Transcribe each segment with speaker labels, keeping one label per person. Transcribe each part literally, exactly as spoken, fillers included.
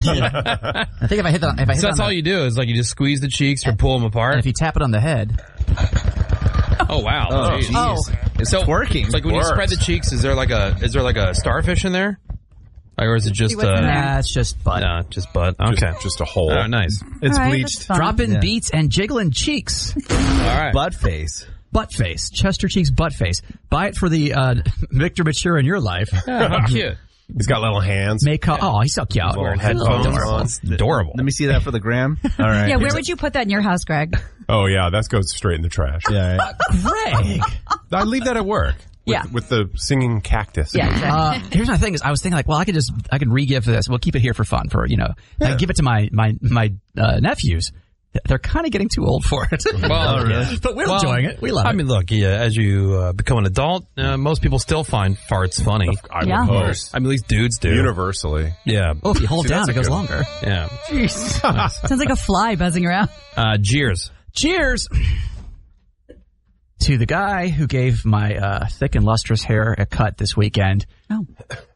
Speaker 1: I think if I hit the, if I hit
Speaker 2: so that's
Speaker 1: on
Speaker 2: all
Speaker 1: the,
Speaker 2: you do is like you just squeeze the cheeks or pull them apart.
Speaker 1: and if you tap it on the head.
Speaker 2: Oh wow!
Speaker 3: Oh,
Speaker 2: Jeez.
Speaker 3: oh. It's
Speaker 2: so
Speaker 3: twerking.
Speaker 2: It's like when
Speaker 4: Works.
Speaker 2: you spread the cheeks, is there like a is there like a starfish in there, like, or is it just
Speaker 5: what's in
Speaker 2: uh,
Speaker 5: there?
Speaker 1: Nah, it's just butt.
Speaker 2: no, just butt? Okay,
Speaker 4: Just, just a hole.
Speaker 2: oh, nice.
Speaker 3: It's
Speaker 5: All right,
Speaker 3: bleached.
Speaker 5: that's fun.
Speaker 1: Dropping
Speaker 3: Yeah.
Speaker 1: beats and jiggling cheeks.
Speaker 2: All right.
Speaker 3: Butt face.
Speaker 1: Butt face. Chester Cheeks butt face. Buy it for the uh, Victor Mature in your life.
Speaker 2: Yeah, how cute.
Speaker 4: He's got little hands.
Speaker 1: Make a, oh, he's so cute.
Speaker 4: Little headphones
Speaker 1: Adorable.
Speaker 4: on.
Speaker 2: It's adorable.
Speaker 3: Let me see that for the gram. All right.
Speaker 5: Yeah, where would you put that in your house, Greg?
Speaker 4: Oh, yeah, that goes straight in the trash.
Speaker 3: Yeah. Right.
Speaker 1: Greg.
Speaker 4: I leave that at work. With,
Speaker 5: Yeah.
Speaker 4: with the singing cactus.
Speaker 5: Yeah, exactly.
Speaker 1: Uh, here's my thing is I was thinking like, well, I could just, I could re-give this. We'll keep it here for fun for, you know, I give it to my, my, my, uh, nephews. They're kind of getting too old for it.
Speaker 2: Well, really?
Speaker 1: But we're
Speaker 2: Well,
Speaker 1: enjoying it. We love
Speaker 2: I
Speaker 1: it.
Speaker 2: mean, look, yeah, as you uh, become an adult, uh, most people still find farts funny.
Speaker 4: I
Speaker 5: Yeah.
Speaker 4: would
Speaker 5: Of
Speaker 4: hope.
Speaker 5: course.
Speaker 2: I mean, at least dudes do.
Speaker 4: Universally.
Speaker 2: Yeah,
Speaker 1: Oh, if you hold
Speaker 4: See,
Speaker 1: down,
Speaker 4: that's
Speaker 1: it
Speaker 4: a
Speaker 1: goes
Speaker 4: good one.
Speaker 1: longer.
Speaker 2: yeah.
Speaker 5: Sounds like a fly buzzing around.
Speaker 2: Uh, jeers.
Speaker 1: Cheers to the guy who gave my uh, thick and lustrous hair a cut this weekend.
Speaker 5: Oh.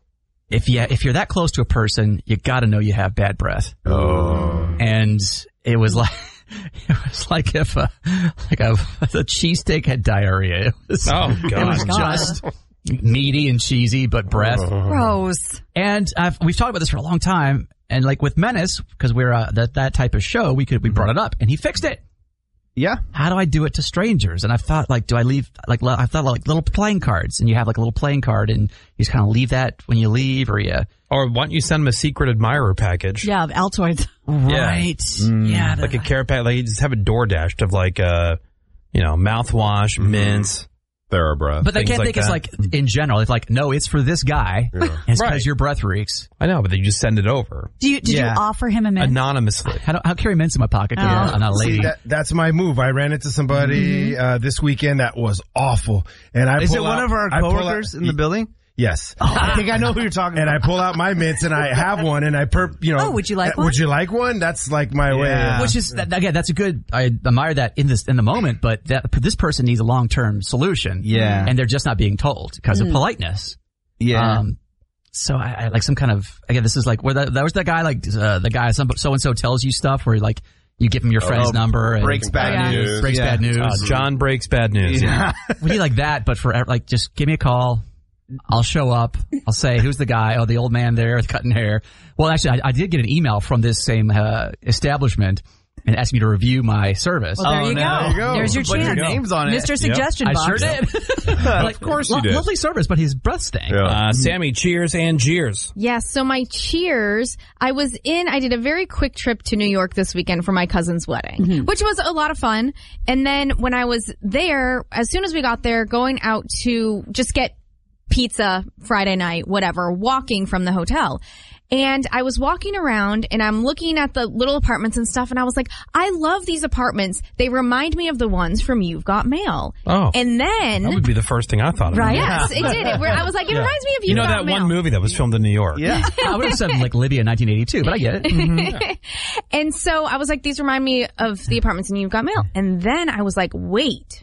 Speaker 1: If you if you're that close to a person, you got to know you have bad breath.
Speaker 4: Oh.
Speaker 1: And it was like it was like if a like a, a cheesesteak had diarrhea. It was,
Speaker 2: Oh,
Speaker 1: it
Speaker 2: God.
Speaker 1: was just meaty and cheesy, but breath.
Speaker 5: Gross.
Speaker 1: And I've, we've talked about this for a long time. And like with Menace, because we're uh, that that type of show, we could we brought it up, and he fixed it.
Speaker 3: Yeah.
Speaker 1: How do I do it to strangers? And I thought, like, do I leave, like, I thought, like, little playing cards, and you have, like, a little playing card, and you just kind of leave that when you leave, or you...
Speaker 2: Or why don't you send them a secret admirer package?
Speaker 5: Yeah, of Altoids.
Speaker 1: Right. Yeah.
Speaker 2: Like a care pack, like you just have a DoorDash of like, uh, you know, mouthwash, mints.
Speaker 4: TheraBreath.
Speaker 1: But they
Speaker 2: things
Speaker 1: can't
Speaker 2: like
Speaker 1: think it's,
Speaker 2: that.
Speaker 1: like, in general, it's like, no, it's for this guy.
Speaker 4: Yeah.
Speaker 1: And it's because
Speaker 2: Right.
Speaker 1: your breath reeks.
Speaker 2: I know, but then you just send it over
Speaker 5: Do you, did
Speaker 3: Yeah.
Speaker 5: you offer him a mint?
Speaker 2: anonymously.
Speaker 1: I don't, I'll carry mints in my pocket. 'Cause
Speaker 5: Oh.
Speaker 1: I'm not a lady.
Speaker 6: See, that, that's my move. I ran into somebody uh, this weekend that was awful, and I
Speaker 3: Is
Speaker 6: pull
Speaker 3: it one
Speaker 6: out-
Speaker 3: of our
Speaker 6: I pull out-
Speaker 3: coworkers in the building?
Speaker 6: Yes, I think I know who you're talking about. And I pull out my mints, and I have one, and I perp. You know,
Speaker 5: Oh, would you like
Speaker 6: uh,
Speaker 5: one?
Speaker 6: Would you like one? That's like my way.
Speaker 3: Yeah.
Speaker 1: Which is, that, again, that's a good, I admire that in this, in the moment, but that, this person needs a long-term solution.
Speaker 3: Yeah.
Speaker 1: And they're just not being told because
Speaker 5: Mm.
Speaker 1: of politeness.
Speaker 3: Yeah.
Speaker 1: Um, so I, I like some kind of, again, this is like, where that, that was that guy, like, uh, the guy, some, so-and-so tells you stuff where like, you give him your friend's
Speaker 3: Oh,
Speaker 1: number and
Speaker 3: breaks bad
Speaker 5: Oh, yeah.
Speaker 3: news.
Speaker 1: breaks
Speaker 3: Yeah.
Speaker 1: bad news.
Speaker 2: Uh, John breaks bad news.
Speaker 3: Yeah.
Speaker 1: We need like that, but for, like, just give me a call. I'll show up. I'll say, who's the guy? Oh, the old man there with cutting hair. Well, actually, I, I did get an email from this same uh, establishment and asked me to review my service.
Speaker 5: Well, there,
Speaker 3: Oh,
Speaker 5: you
Speaker 3: no.
Speaker 5: go.
Speaker 3: There you go.
Speaker 5: There's your
Speaker 3: Put your
Speaker 5: chance.
Speaker 3: names on it.
Speaker 5: Mister Suggestion
Speaker 1: I
Speaker 5: Box.
Speaker 1: sure did. Like,
Speaker 4: Of course you
Speaker 1: lo-
Speaker 4: did.
Speaker 1: Lovely service, but his breath stank.
Speaker 4: Yeah.
Speaker 2: Uh, Sammy, cheers and jeers.
Speaker 7: Yes, so my cheers, I was in, I did a very quick trip to New York this weekend for my cousin's wedding, which was a lot of fun. And then when I was there, as soon as we got there, going out to just get pizza Friday night, whatever, walking from the hotel. And I was walking around and I'm looking at the little apartments and stuff, and I was like, I love these apartments. They remind me of the ones from You've Got Mail.
Speaker 2: Oh.
Speaker 7: And then,
Speaker 2: That would be the first thing I thought of.
Speaker 7: right? Yes, it did. It, I was like, it reminds me of
Speaker 2: You
Speaker 7: You've
Speaker 2: know
Speaker 7: Got
Speaker 2: that
Speaker 7: Mail.
Speaker 2: one movie that was filmed in New York?
Speaker 3: Yeah.
Speaker 1: I would have said like Libya in nineteen eighty-two, but I get it.
Speaker 7: And so I was like, these remind me of the apartments in You've Got Mail. And then I was like, wait,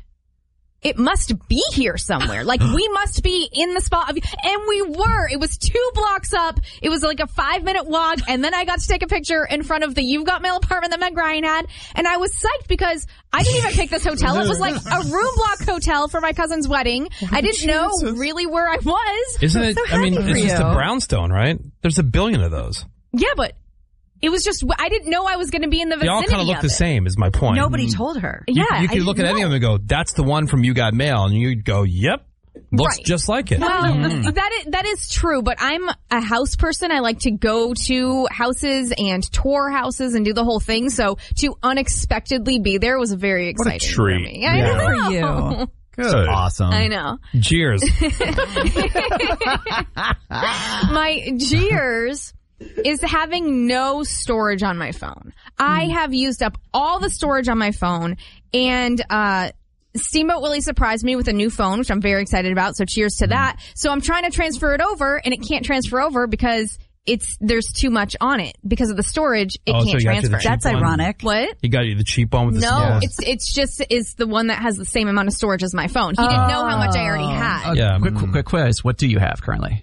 Speaker 7: it must be here somewhere. Like, we must be in the spot of, and we were. It was two blocks up. It was like a five minute walk. And then I got to take a picture in front of the You've Got Mail apartment that Meg Ryan had. And I was psyched because I didn't even pick this hotel. It was like a room block hotel for my cousin's wedding. I didn't know really where I was.
Speaker 2: Isn't it? I mean,
Speaker 5: happy for
Speaker 2: it's just a
Speaker 5: you.
Speaker 2: brownstone, right? There's a billion of those.
Speaker 7: Yeah, but it was just, I didn't know I was going to be in the
Speaker 2: They all
Speaker 7: vicinity
Speaker 2: kind of look
Speaker 7: of
Speaker 2: the
Speaker 7: it.
Speaker 2: same, is my point.
Speaker 5: Nobody told her.
Speaker 2: You,
Speaker 7: Yeah.
Speaker 2: you could
Speaker 7: I
Speaker 2: look at
Speaker 7: didn't
Speaker 2: any of
Speaker 7: know.
Speaker 2: them and go, that's the one from You Got Mail. And you'd go, yep. Looks
Speaker 7: Right.
Speaker 2: just like it.
Speaker 7: Well, that is, that is true, but I'm a house person. I like to go to houses and tour houses and do the whole thing. So to unexpectally be there was very
Speaker 4: What a
Speaker 7: exciting
Speaker 4: treat.
Speaker 7: for me. I
Speaker 4: Yeah.
Speaker 7: know.
Speaker 5: For you.
Speaker 4: Good.
Speaker 3: Awesome.
Speaker 7: I know.
Speaker 2: Cheers.
Speaker 7: My jeers is having no storage on my phone. I have used up all the storage on my phone, and uh Steamboat Willie surprised me with a new phone, which I'm very excited about, so cheers to that. So I'm trying to transfer it over, and it can't transfer over because it's there's too much on it. Because of the storage, it
Speaker 2: Oh, so
Speaker 7: can't
Speaker 2: you got you the
Speaker 7: transfer.
Speaker 2: cheap
Speaker 5: That's
Speaker 2: one?
Speaker 5: ironic.
Speaker 7: What?
Speaker 2: He got you the cheap one with the
Speaker 7: No,
Speaker 2: yeah.
Speaker 7: it's it's just is the one that has the same amount of storage as my phone. He didn't know how much I already had.
Speaker 1: Uh,
Speaker 2: Yeah.
Speaker 1: Quick, quick, quick quiz. What do you have currently?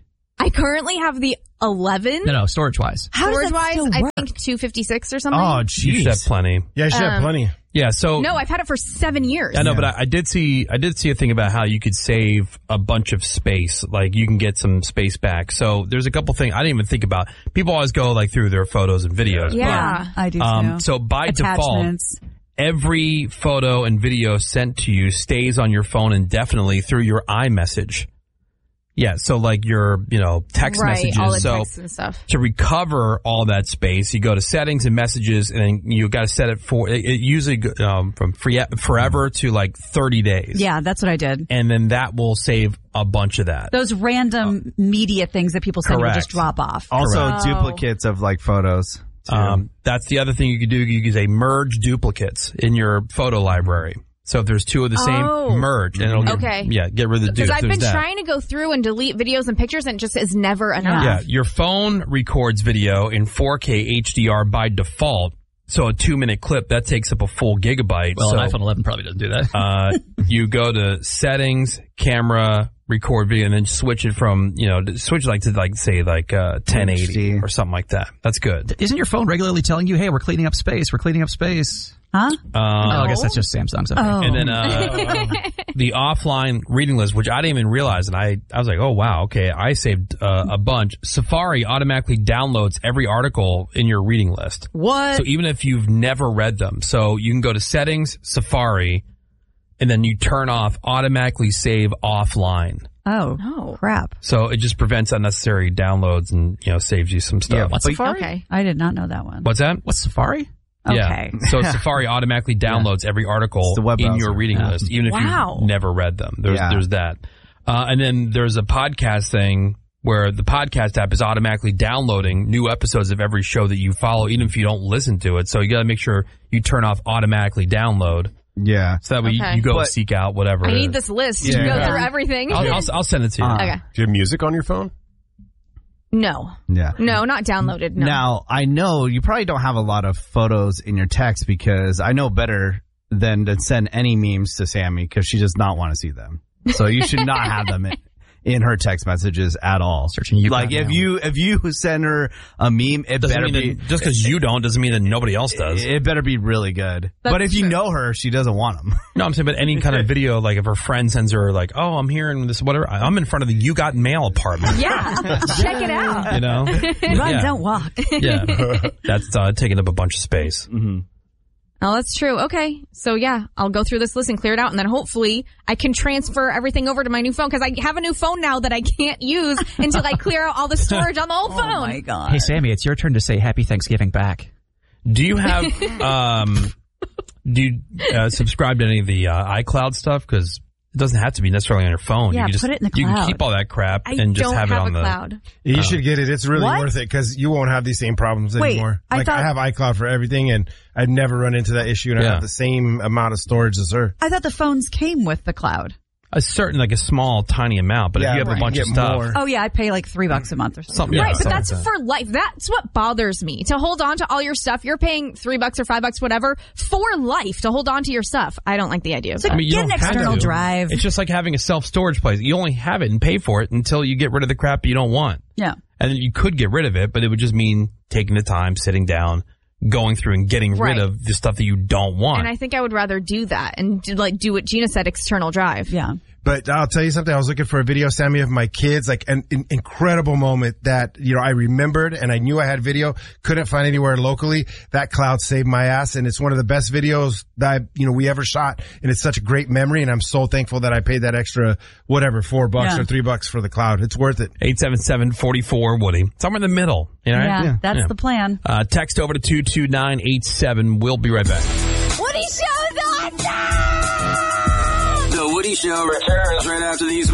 Speaker 7: I currently have the eleven.
Speaker 1: No, no, storage wise.
Speaker 5: How does
Speaker 7: Storage
Speaker 5: that
Speaker 7: wise,
Speaker 5: still
Speaker 7: I
Speaker 5: work?
Speaker 7: think two fifty-six or something.
Speaker 6: Oh,
Speaker 2: You should have
Speaker 6: jeez.
Speaker 2: plenty.
Speaker 6: Yeah, you should have
Speaker 7: Um,
Speaker 6: plenty.
Speaker 2: Yeah, so
Speaker 7: No, I've had it for seven years.
Speaker 2: I know, but I, I did see I did see a thing about how you could save a bunch of space. Like you can get some space back. So there's a couple things I didn't even think about. People always go like through their photos and videos.
Speaker 7: Yeah.
Speaker 5: I do
Speaker 2: but,
Speaker 5: too.
Speaker 2: um, so by default,
Speaker 5: Attachments.
Speaker 2: every photo and video sent to you stays on your phone indefinitely through your iMessage. Yeah, so like your, you know, text
Speaker 7: right,
Speaker 2: messages.
Speaker 7: all the
Speaker 2: so
Speaker 7: texts and stuff.
Speaker 2: to recover all that space, you go to settings and messages, and then you got to set it for it, it usually go- um, from free forever to like thirty days.
Speaker 5: Yeah, that's what I did.
Speaker 2: And then that will save a bunch of that.
Speaker 5: Those random media things that people send you will
Speaker 2: Correct.
Speaker 5: just drop off.
Speaker 3: Also,
Speaker 7: Correct.
Speaker 3: duplicates of like photos. too.
Speaker 2: Um, that's the other thing you could do. You could say merge duplicates in your photo library. So if there's two of the same,
Speaker 7: Oh.
Speaker 2: merge, and it'll get,
Speaker 7: Okay.
Speaker 2: yeah, get rid of the
Speaker 7: Because
Speaker 2: dupes.
Speaker 7: I've been
Speaker 2: There's that.
Speaker 7: trying to go through and delete videos and pictures, and it just is never enough.
Speaker 2: Yeah, your phone records video in four K H D R by default. So a two minute clip that takes up a full gigabyte.
Speaker 1: Well,
Speaker 2: so,
Speaker 1: an iPhone eleven probably doesn't do that.
Speaker 2: uh, you go to settings, camera, record video, and then switch it from, you know, switch like to like say like uh, ten eighty
Speaker 3: H D.
Speaker 2: or something like that. That's good.
Speaker 1: Isn't your phone regularly telling you, "Hey, we're cleaning up space. We're cleaning up space"?
Speaker 5: Huh?
Speaker 1: Oh, I guess that's just Samsung's. Okay.
Speaker 5: Oh.
Speaker 2: And then uh, the offline reading list, which I didn't even realize, and I, I was like, oh wow, okay, I saved uh, a bunch. Safari automatically downloads every article in your reading list.
Speaker 5: What?
Speaker 2: So even if you've never read them, so you can go to settings, Safari, and then you turn off automatically save offline.
Speaker 5: Oh,
Speaker 7: No.
Speaker 5: crap.
Speaker 2: So it just prevents unnecessary downloads and, you know, saves you some stuff.
Speaker 3: Yeah,
Speaker 1: What's Safari?
Speaker 7: Okay.
Speaker 5: I did not know that one.
Speaker 2: What's that?
Speaker 1: What's Safari?
Speaker 2: Yeah.
Speaker 5: Okay.
Speaker 2: So Safari automatically downloads every article
Speaker 3: It's the web
Speaker 2: in your
Speaker 3: browser.
Speaker 2: reading
Speaker 1: Yeah.
Speaker 2: list, even if
Speaker 7: Wow.
Speaker 2: you've never read them. There's
Speaker 3: Yeah.
Speaker 2: there's that. Uh, and then there's a podcast thing where the podcast app is automatically downloading new episodes of every show that you follow, even if you don't listen to it. So you got to make sure you turn off automatically download.
Speaker 3: Yeah.
Speaker 2: So that way you,
Speaker 7: Okay.
Speaker 2: you go
Speaker 3: But-
Speaker 2: seek out whatever.
Speaker 7: I
Speaker 2: it
Speaker 7: need
Speaker 2: is.
Speaker 7: this list
Speaker 3: Yeah.
Speaker 7: to go
Speaker 3: Yeah.
Speaker 7: through everything.
Speaker 2: I'll, I'll, I'll send it to you.
Speaker 3: Uh,
Speaker 7: okay.
Speaker 4: Do you have music on your phone?
Speaker 7: No.
Speaker 3: Yeah.
Speaker 7: No, not downloaded. No.
Speaker 3: Now, I know you probably don't have a lot of photos in your text because I know better than to send any memes to Sammy because she does not want to see them. So you should not have them in, in her text messages at all.
Speaker 1: Searching you
Speaker 3: like if
Speaker 1: now.
Speaker 3: you if you send her a meme, it
Speaker 2: Doesn't
Speaker 3: better
Speaker 2: mean
Speaker 3: be
Speaker 2: that, just because you don't doesn't mean that nobody else does.
Speaker 3: it better be really good.
Speaker 7: That's
Speaker 3: but if you
Speaker 7: true.
Speaker 3: know her, she doesn't want them.
Speaker 2: No, I'm saying, but any kind of video, like if her friend sends her, like, oh, I'm hearing this, whatever. I'm in front of the You Got Mail apartment.
Speaker 7: Yeah. Check it out.
Speaker 2: You know?
Speaker 5: Run,
Speaker 2: Yeah.
Speaker 5: don't walk.
Speaker 2: Yeah. That's uh, taking up a bunch of space.
Speaker 7: Oh, that's true. Okay. So yeah, I'll go through this list and clear it out, and then hopefully I can transfer everything over to my new phone because I have a new phone now that I can't use until I clear out all the storage on the old phone.
Speaker 5: Oh my god.
Speaker 1: Hey, Sammy, it's your turn to say Happy Thanksgiving back.
Speaker 2: Do you have, um, do you uh, subscribe to any of the uh, iCloud stuff? Because it doesn't have to be necessarily on your phone.
Speaker 5: Yeah,
Speaker 2: you can just,
Speaker 5: put it in the
Speaker 2: You can
Speaker 5: cloud.
Speaker 2: keep all that crap
Speaker 7: I
Speaker 2: and just
Speaker 7: don't
Speaker 2: have,
Speaker 7: have,
Speaker 2: it on
Speaker 7: a
Speaker 2: the
Speaker 7: cloud.
Speaker 6: You should get it. It's really
Speaker 5: What?
Speaker 6: worth it because you won't have these same problems
Speaker 5: Wait,
Speaker 6: anymore.
Speaker 5: I
Speaker 6: like
Speaker 5: thought-
Speaker 6: I have iCloud for everything, and I'd never run into that issue, and I
Speaker 2: Yeah.
Speaker 6: have the same amount of storage as her.
Speaker 5: I thought the phones came with the cloud.
Speaker 2: a certain, like a small, tiny amount. But
Speaker 6: Yeah,
Speaker 2: if you have
Speaker 6: right.
Speaker 2: a bunch
Speaker 6: You
Speaker 2: of
Speaker 6: get
Speaker 2: stuff,
Speaker 6: more.
Speaker 5: Oh yeah, I pay like three bucks a month or something.
Speaker 2: something,
Speaker 7: Right,
Speaker 2: yeah,
Speaker 7: but
Speaker 2: something
Speaker 7: that's
Speaker 2: like that.
Speaker 7: for life. That's what bothers me. To hold on to all your stuff, you're paying three bucks or five bucks, whatever, for life to hold on to your stuff. I don't like the idea of
Speaker 5: So
Speaker 7: that.
Speaker 2: I mean, you
Speaker 5: get an
Speaker 2: don't have
Speaker 5: external
Speaker 2: to.
Speaker 5: drive.
Speaker 2: It's just like having a self-storage place. You only have it and pay for it until you get rid of the crap you don't want.
Speaker 5: Yeah.
Speaker 2: And then you could get rid of it, but it would just mean taking the time, sitting down, going through and getting
Speaker 7: Right.
Speaker 2: rid of the stuff that you don't want.
Speaker 7: And I think I would rather do that and do, like do what Gina said, external drive.
Speaker 5: Yeah.
Speaker 6: But I'll tell you something. I was looking for a video, Sammy, of my kids, like an, an incredible moment that, you know, I remembered and I knew I had video, couldn't find anywhere locally. That cloud saved my ass. And it's one of the best videos that, you know, we ever shot. And it's such a great memory. And I'm so thankful that I paid that extra, whatever, four bucks
Speaker 5: Yeah.
Speaker 6: or three bucks for the cloud. It's worth it.
Speaker 2: eight seven seven, four four, Woody. Somewhere in the middle. You know, right?
Speaker 5: Yeah, that's
Speaker 2: Yeah.
Speaker 5: the plan.
Speaker 2: Uh, text over to two two nine eight seven. We'll be right back.
Speaker 7: Woody Show's awesome!
Speaker 8: The Woody Show returns right after these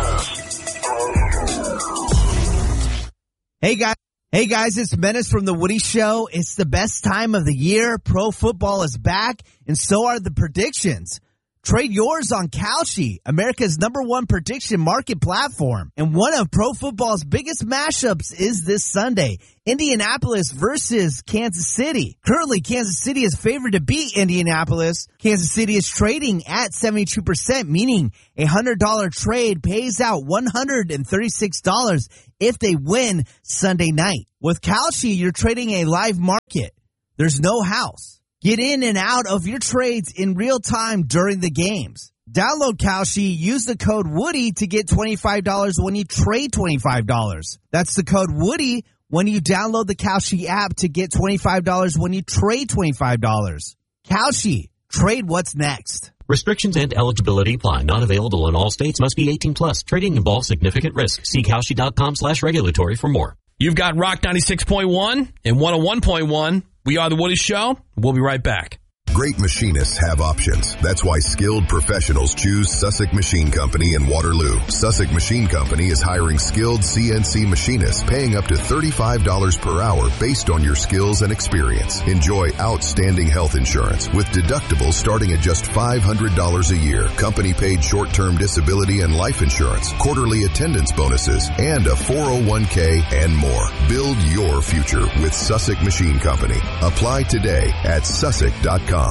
Speaker 8: messages.
Speaker 9: Hey guys, hey guys, it's Menace from The Woody Show. It's the best time of the year. Pro football is back, and so are the predictions. Trade yours on Kalshi, America's number one prediction market platform. And one of pro football's biggest mashups is this Sunday, Indianapolis versus Kansas City. Currently, Kansas City is favored to beat Indianapolis. Kansas City is trading at seventy-two percent, meaning a one hundred dollars trade pays out one hundred thirty-six dollars if they win Sunday night. With Kalshi, you're trading a live market. There's no house. Get in and out of your trades in real time during the games. Download Kalshi, use the code Woody to get twenty-five dollars when you trade twenty-five dollars. That's the code Woody when you download the Kalshi app to get twenty-five dollars when you trade twenty-five dollars. Kalshi, trade what's next.
Speaker 10: Restrictions and eligibility apply. Not available in all states. Must be eighteen plus. Trading involves significant risk. See Kalshi.com slash regulatory for more.
Speaker 2: You've got Rock ninety-six point one and one oh one point one. We are The Woody Show. We'll be right back.
Speaker 11: Great machinists have options. That's why skilled professionals choose Sussex Machine Company in Waterloo. Sussex Machine Company is hiring skilled C N C machinists, paying up to thirty-five dollars per hour based on your skills and experience. Enjoy outstanding health insurance with deductibles starting at just five hundred dollars a year, company-paid short-term disability and life insurance, quarterly attendance bonuses, and a four oh one k and more. Build your future with Sussex Machine Company. Apply today at sussex dot com.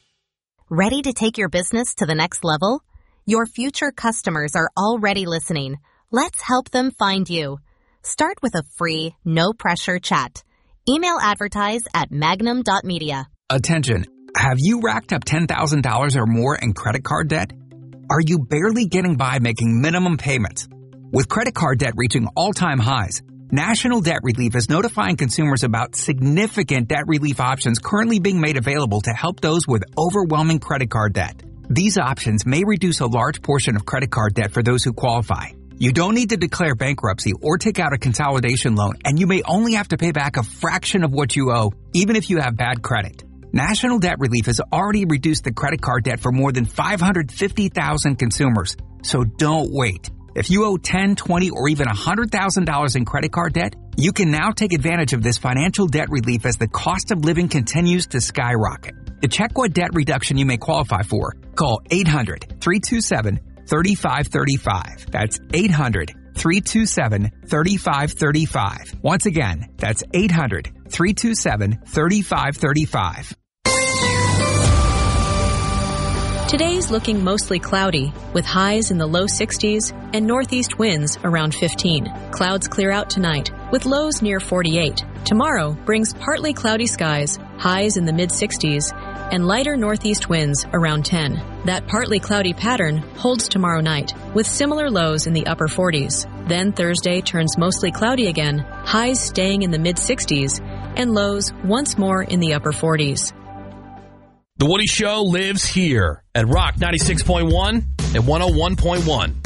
Speaker 12: Ready to take your business to the next level? Your future customers are already listening. Let's help them find you. Start with a free, no-pressure chat. Email advertise at magnum dot media.
Speaker 13: Attention. Have you racked up ten thousand dollars or more in credit card debt? Are you barely getting by making minimum payments? With credit card debt reaching all-time highs, National Debt Relief is notifying consumers about significant debt relief options currently being made available to help those with overwhelming credit card debt. These options may reduce a large portion of credit card debt for those who qualify. You don't need to declare bankruptcy or take out a consolidation loan, and you may only have to pay back a fraction of what you owe, even if you have bad credit. National Debt Relief has already reduced the credit card debt for more than five hundred fifty thousand consumers, so don't wait. If you owe ten, twenty, or even one hundred thousand dollars in credit card debt, you can now take advantage of this financial debt relief as the cost of living continues to skyrocket. To check what debt reduction you may qualify for, call eight hundred, three two seven, three five three five. That's eight hundred, three two seven, three five three five. Once again, that's eight hundred, three two seven, three five three five.
Speaker 14: Today's looking mostly cloudy, with highs in the low sixties and northeast winds around fifteen. Clouds clear out tonight, with lows near forty-eight. Tomorrow brings partly cloudy skies, highs in the mid-sixties, and lighter northeast winds around ten. That partly cloudy pattern holds tomorrow night, with similar lows in the upper forties. Then Thursday turns mostly cloudy again, highs staying in the mid-sixties, and lows once more in the upper forties.
Speaker 2: The Woody Show lives here at Rock ninety-six point one and one oh one point one.